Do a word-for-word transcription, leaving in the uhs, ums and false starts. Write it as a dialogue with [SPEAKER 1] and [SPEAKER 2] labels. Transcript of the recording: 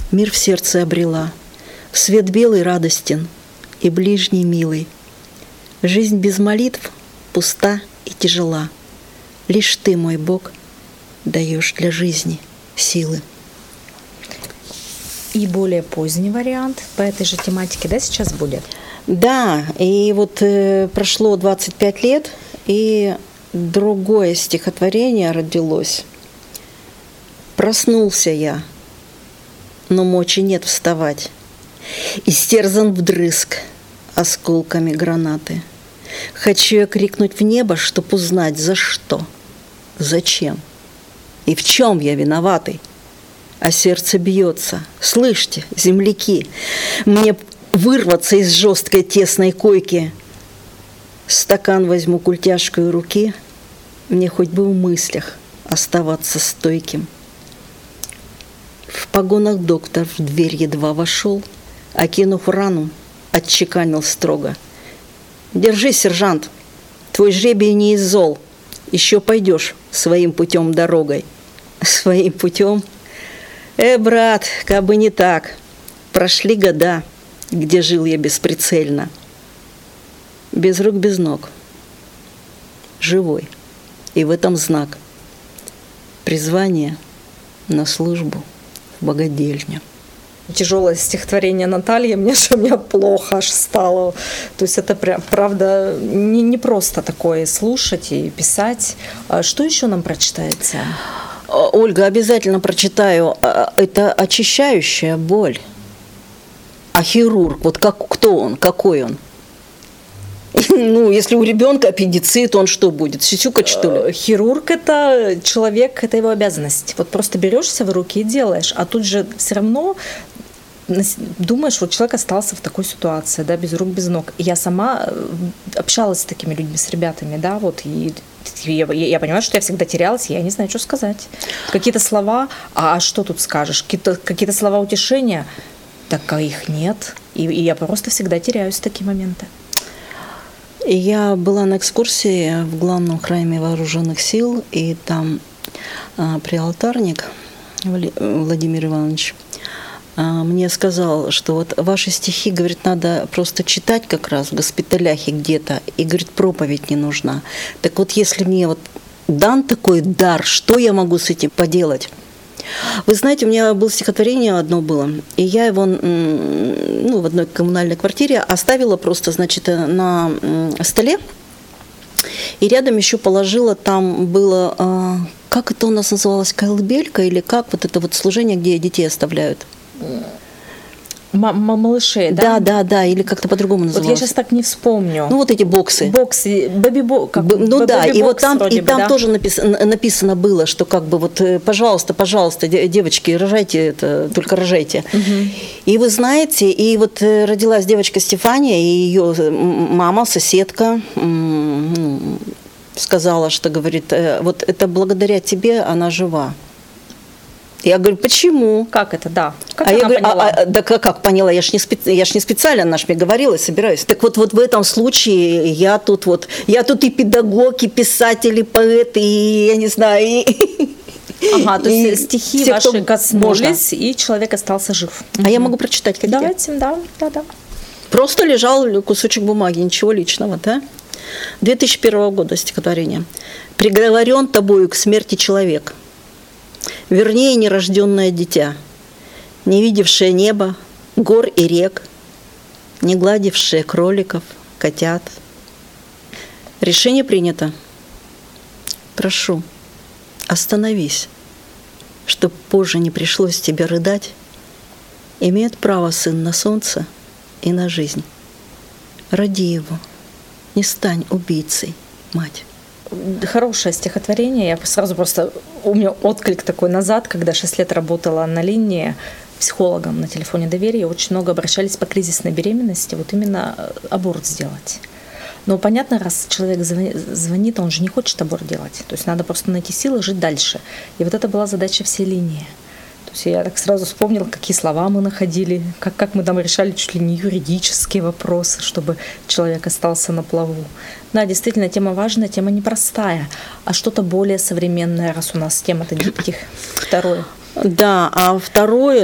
[SPEAKER 1] мир в сердце обрела. Свет белый радостен и ближний милый. Жизнь без молитв пуста и тяжела. Лишь ты, мой Бог, даешь для жизни силы.
[SPEAKER 2] И более поздний вариант по этой же тематике, да, сейчас будет?
[SPEAKER 1] Да, и вот э, прошло двадцать пять лет, и другое стихотворение родилось. Проснулся я, но мочи нет вставать. Истерзан вдрызг осколками гранаты. Хочу я крикнуть в небо, чтоб узнать, за что, зачем и в чем я виноватый. А сердце бьется. Слышьте, земляки, мне вырваться из жесткой тесной койки. Стакан возьму культяшкой руки, мне хоть бы в мыслях оставаться стойким. В погонах доктор в дверь едва вошел, окинув рану, отчеканил строго. Держись, сержант, твой жребий не из зол, еще пойдешь своим путем дорогой. Своим путем? Э, брат, как бы не так. Прошли года, где жил я бесприцельно. Без рук, без ног. Живой. И в этом знак. Призвание на службу в богадельню.
[SPEAKER 2] Тяжелое стихотворение Натальи, мне же у меня плохо аж стало. То есть это прям, правда, не, не просто такое слушать и писать. А что еще нам прочитается?
[SPEAKER 1] Ольга, обязательно прочитаю. Это очищающая боль. А хирург, вот как, кто он, какой он? Ну, если у ребенка аппендицит, он что будет? Сисюкать, что ли?
[SPEAKER 2] Хирург – это человек, это его обязанность. Вот просто берешься в руки и делаешь. А тут же все равно думаешь, вот человек остался в такой ситуации, да, без рук, без ног. Я сама общалась с такими людьми, с ребятами, да, вот, и я, я понимаю, что я всегда терялась, я не знаю, что сказать. Какие-то слова, а что тут скажешь? Какие-то, какие-то слова утешения, так а их нет. И, и я просто всегда теряюсь в такие моменты.
[SPEAKER 1] Я была на экскурсии в главном храме вооруженных сил, и там а, приалтарник Владимир Иванович а, мне сказал, что вот ваши стихи, говорит, надо просто читать как раз в госпиталях и где-то, и, говорит, проповедь не нужна. Так вот, если мне вот дан такой дар, что я могу с этим поделать? Вы знаете, у меня было стихотворение одно было, и я его ну, в одной коммунальной квартире оставила просто, значит, на столе, и рядом еще положила, там было, как это у нас называлось, колыбелька, или как вот это вот служение, где детей оставляют?
[SPEAKER 2] Малышей, да?
[SPEAKER 1] Да, да, да, или как-то по-другому называлось.
[SPEAKER 2] Вот я сейчас так не вспомню.
[SPEAKER 1] Ну, вот эти боксы.
[SPEAKER 2] Боксы, бэби-бокс.
[SPEAKER 1] Ну да, и вот там, и там
[SPEAKER 2] да?
[SPEAKER 1] тоже написано, написано было, что как бы вот, пожалуйста, пожалуйста, девочки, рожайте это, только рожайте. Угу. И вы знаете, и вот родилась девочка Стефания, и ее мама, соседка, сказала, что, говорит, вот это благодаря тебе она жива. Я говорю, почему?
[SPEAKER 2] Как это, да? Как
[SPEAKER 1] а
[SPEAKER 2] она
[SPEAKER 1] я говорю,
[SPEAKER 2] поняла?
[SPEAKER 1] А, а, да как, как поняла? Я ж не, специ... я ж не специально, она ж мне говорила, и собираюсь. Так вот, вот в этом случае я тут вот, я тут и педагог, и писатель, и поэт, и я не знаю, и...
[SPEAKER 2] Ага, то есть стихи
[SPEAKER 1] все,
[SPEAKER 2] ваши коснулись,
[SPEAKER 1] можно.
[SPEAKER 2] И человек остался жив.
[SPEAKER 1] А угу. Я могу прочитать, хотите?
[SPEAKER 2] Давайте, да, да, да.
[SPEAKER 1] Просто лежал кусочек бумаги, ничего личного, да? две тысячи первого года стихотворение. «Приговорен тобою к смерти человек, вернее, нерожденное дитя, не видевшее неба, гор и рек, не гладившее кроликов, котят. Решение принято. Прошу, остановись, чтоб позже не пришлось тебе рыдать. Имеет право сын на солнце и на жизнь. Роди его, не стань убийцей, мать».
[SPEAKER 2] Хорошее стихотворение. Я сразу просто... У меня отклик такой назад, когда шесть лет работала на линии психологом на телефоне доверия, очень много обращались по кризисной беременности, вот именно аборт сделать. Но понятно, раз человек звонит, он же не хочет аборт делать. То есть надо просто найти силы жить дальше. И вот это была задача всей линии. То есть я так сразу вспомнила, какие слова мы находили, как, как мы там решали чуть ли не юридические вопросы, чтобы человек остался на плаву. Да, действительно, тема важная, тема непростая, а что-то более современное, раз у нас тема-то второе.
[SPEAKER 1] Да, а второе,